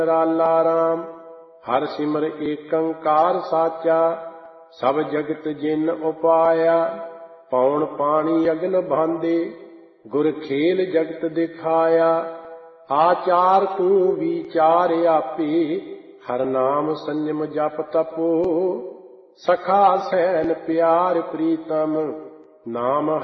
ਨਿਰਾਲਾ ਰਾਮ। ਹਰਿ ਸਿਮਰ ਏਕੰਕਾਰ ਸਾਚਾ, ਸਭ ਜਗਤ ਜਿਨ ਉਪਾਇਆ। ਪੌਣ ਪਾਣੀ ਅਗਨ ਭਾਂਦੇ, ਗੁਰ ਖੇਲ ਜਗਤ ਦਿਖਾਇਆ। ਆਚਾਰ ਤੂੰ ਵਿਚਾਰ ਆਪੇ, ਹਰਿ ਨਾਮ ਸੰਜਮ ਜਪ ਤਪੋ। ਸਖਾ ਸੈਨ ਪਿਆਰ ਪ੍ਰੀਤਮ, ਨਾਮ